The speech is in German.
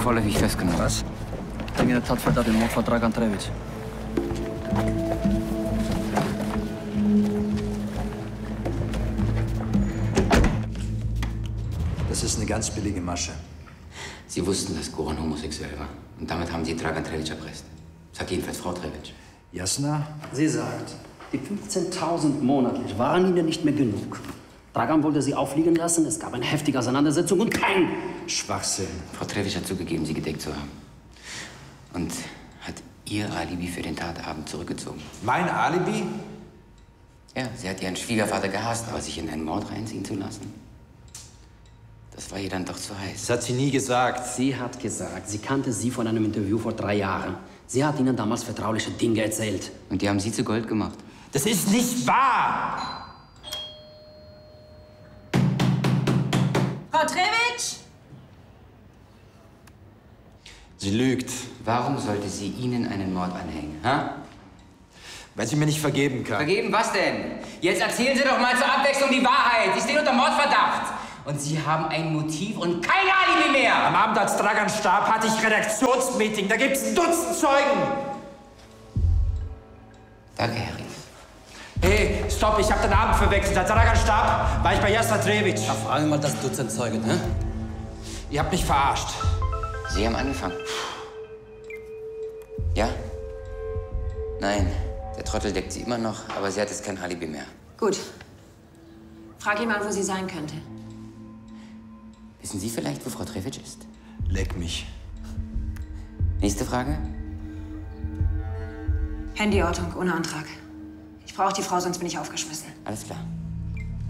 vorläufig festgenommen. Was? Wegen der Tatverdacht im Mord von Dragan Trevic. Das ist eine ganz billige Masche. Sie wussten, dass Goran homosexuell war. Und damit haben sie Dragan Trevic erpresst. Sagt jedenfalls Frau Trevic. Jasna? Sie sagt, die 15.000 monatlich waren ihnen nicht mehr genug. Dragan wollte sie aufliegen lassen, es gab eine heftige Auseinandersetzung und kein Schwachsinn. Frau Trevic hat zugegeben, sie gedeckt zu haben. Und hat ihr Alibi für den Tatabend zurückgezogen. Mein Alibi? Ja, sie hat ihren Schwiegervater gehasst, aber sich in einen Mord reinziehen zu lassen, das war ihr dann doch zu heiß. Das hat sie nie gesagt. Sie hat gesagt, sie kannte sie von einem Interview vor 3 Jahren. Sie hat ihnen damals vertrauliche Dinge erzählt. Und die haben sie zu Gold gemacht. Das ist nicht wahr! Frau Trevic? Sie lügt. Warum sollte sie Ihnen einen Mord anhängen, ha? Weil sie mir nicht vergeben kann. Vergeben was denn? Jetzt erzählen Sie doch mal zur Abwechslung die Wahrheit. Sie stehen unter Mordverdacht. Und Sie haben ein Motiv und kein Alibi mehr. Am Abend, als Dragan starb, hatte ich Redaktionsmeeting. Da gibt's ein Dutzend Zeugen. Danke, Harry. Hey, stopp, ich hab den Abend verwechselt. Als Dragan starb, war ich bei Jasna Trevic. Da fragen wir mal das Dutzend Zeugen, hä? Ihr habt mich verarscht. Sie haben angefangen. Ja? Nein, der Trottel deckt sie immer noch, aber sie hat jetzt kein Alibi mehr. Gut. Frag ihn mal, wo sie sein könnte. Wissen Sie vielleicht, wo Frau Trevic ist? Leck mich. Nächste Frage? Handyortung ohne Antrag. Ich brauche die Frau, sonst bin ich aufgeschmissen. Alles klar.